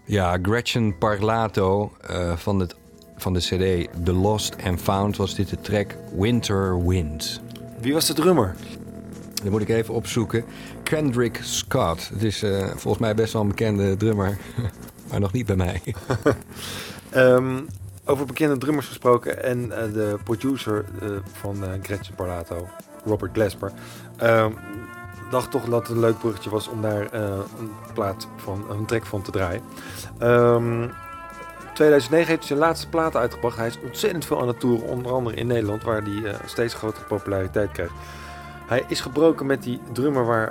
Ja, Gretchen Parlato van de cd The Lost and Found was dit de track Winter Wind. Wie was de drummer? Dat moet ik even opzoeken. Kendrick Scott. Het is volgens mij best wel een bekende drummer, maar nog niet bij mij. Over bekende drummers gesproken en de producer van Gretchen Parlato, Robert Glasper, dacht toch dat het een leuk bruggetje was om daar een track van te draaien. 2009 heeft hij zijn laatste plaat uitgebracht. Hij is ontzettend veel aan het toeren, onder andere in Nederland, waar hij steeds grotere populariteit krijgt. Hij is gebroken met die drummer waar